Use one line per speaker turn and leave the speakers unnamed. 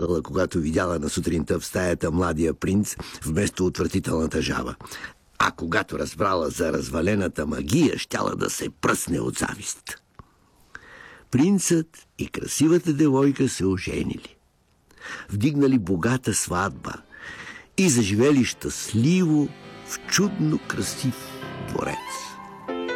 радвала, когато видяла на сутринта в стаята младия принц вместо отвратителната жаба. А когато разбрала за развалената магия, щяла да се пръсне от завист. Принцът и красивата девойка се оженили. Вдигнали богата сватба и заживели щастливо в чудно красив дворец.